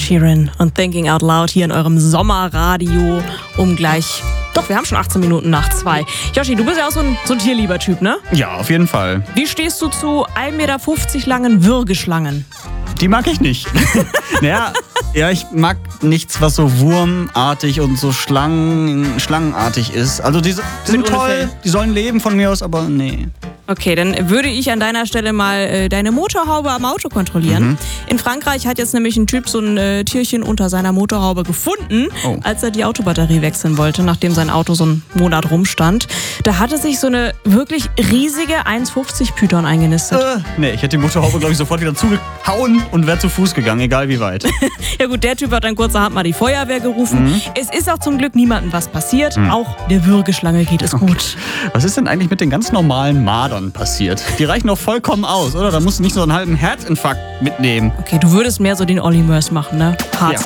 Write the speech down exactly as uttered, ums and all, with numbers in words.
Sheeran und Thinking Out Loud hier in eurem Sommerradio um gleich... Doch, wir haben schon achtzehn Minuten nach zwei. Yoshi, du bist ja auch so ein, so ein tierlieber Typ, ne? Ja, auf jeden Fall. Wie stehst du zu ein Meter fünfzig langen Würgeschlangen? Die mag ich nicht. naja, ja, ich mag nichts, was so wurmartig und so Schlangen, schlangenartig ist. Also die, die sind toll, Fell. Die sollen leben von mir aus, aber nee. Okay, dann würde ich an deiner Stelle mal äh, deine Motorhaube am Auto kontrollieren. Mhm. In Frankreich hat jetzt nämlich ein Typ so ein äh, Tierchen unter seiner Motorhaube gefunden, oh. als er die Autobatterie wechseln wollte, nachdem sein Auto so einen Monat rumstand. Da hatte sich so eine wirklich riesige eins fünfzig Python eingenistet. Äh, nee, ich hätte die Motorhaube, glaube ich, sofort wieder zugehauen und wäre zu Fuß gegangen, egal wie weit. Ja gut, der Typ hat dann kurzerhand mal die Feuerwehr gerufen. Mhm. Es ist auch zum Glück niemandem was passiert. Mhm. Auch der Würgeschlange geht es gut. Was ist denn eigentlich mit den ganz normalen Mardern passiert? Die reichen doch vollkommen aus, oder? Da musst du nicht so einen halben Herzinfarkt mitnehmen. Okay, du würdest mehr so den Olli Mörs machen, ne? Hart. Ja.